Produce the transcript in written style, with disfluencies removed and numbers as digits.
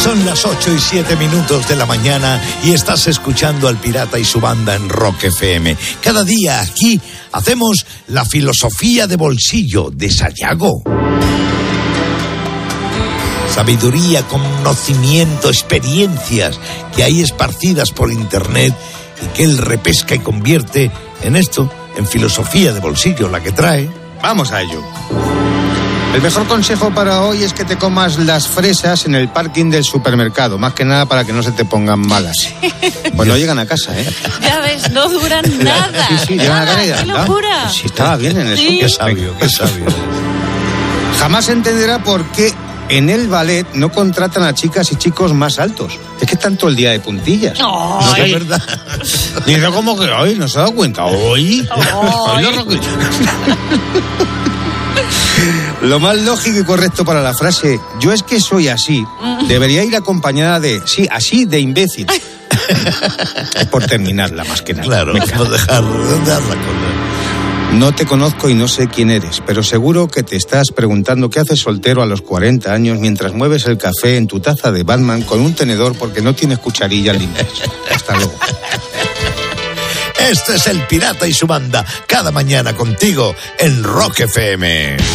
Son las 8:07 de la mañana y estás escuchando al Pirata y su banda en Rock FM. Cada día aquí hacemos la filosofía de bolsillo de Sayago. Sabiduría, conocimiento, experiencias que hay esparcidas por internet y que él repesca y convierte en esto, en filosofía de bolsillo, la que trae. Vamos a ello. El mejor consejo para hoy es que te comas las fresas en el parking del supermercado, más que nada para que no se te pongan malas. Pues no llegan a casa, ¿eh? Ya ves, no duran nada. Sí, llegan a casa y ¡Qué locura! Sí, estaba bien en eso. Sí. Qué sabio, qué sabio. Jamás se entenderá por qué en el ballet no contratan a chicas y chicos más altos. Es que están todo el día de puntillas. ¡Ay! No, es verdad. Dice, ¿cómo que hoy? ¿No se ha dado cuenta? ¿Hoy? ¡Ay! Lo más lógico y correcto para la frase "yo es que soy así" debería ir acompañada de "sí, así de imbécil". Por terminarla, más que nada. Claro, Venga. no dejar la cosa. No te conozco y no sé quién eres, pero seguro que te estás preguntando qué haces soltero a los 40 años mientras mueves el café en tu taza de Batman con un tenedor porque no tienes cucharillas limpias. Hasta luego. Este es el Pirata y su banda, cada mañana contigo en Rock FM.